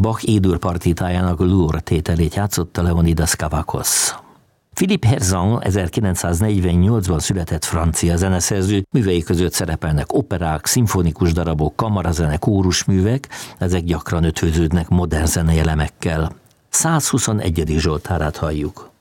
Bach édur partitájának Lourdes tételét játszotta Leonidas Kavakos. Philippe Herzog 1948-ban született francia zeneszerző, művei között szerepelnek operák, szimfonikus darabok, kamarazene, kórusművek, ezek gyakran ötvöződnek modern zenei elemekkel. 121. Zsoltárát halljuk.